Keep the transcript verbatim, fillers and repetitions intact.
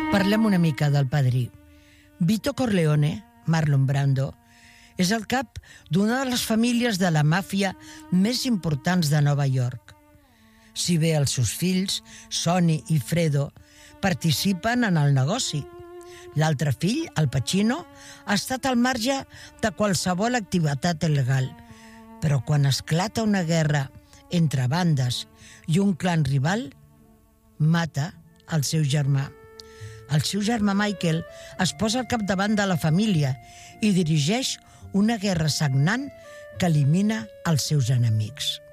Parlem una mica del padrí. Vito Corleone, Marlon Brando, és el cap d'una de les famílies de la màfia més importants de Nova York. Si bé els seus fills, Sonny i Fredo, participen en el negoci. L'altre fill, Al Pacino, ha estat al marge de qualsevol activitat il·legal, però quan esclata una guerra entre bandes i un clan rival, mata el seu germà. El seu germà Michael es posa al capdavant de la família i dirigeix una guerra sagnant que elimina els seus enemics.